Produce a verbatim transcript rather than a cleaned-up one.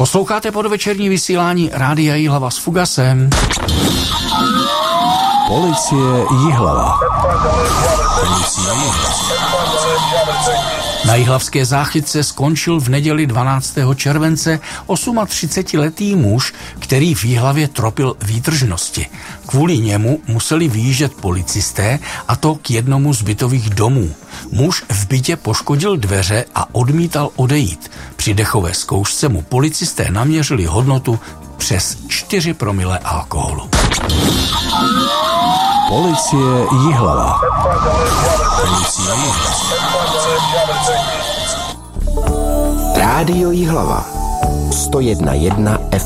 Posloucháte podvečerní vysílání Rádia Jihlava s Fugasem. Policie Jihlava. Policie Jihlava. Na jihlavské záchytce skončil v neděli dvanáctého července třicetiosmiletý muž, který v Jihlavě tropil výtržnosti. Kvůli němu museli vyjíždět policisté, a to k jednomu z bytových domů. Muž v bytě poškodil dveře a odmítal odejít. Při dechové zkoušce mu policisté naměřili hodnotu přes čtyři promile alkoholu. Policie Jihlava. Policie Jihlava. Rádio Jihlava sto jedna jedna ef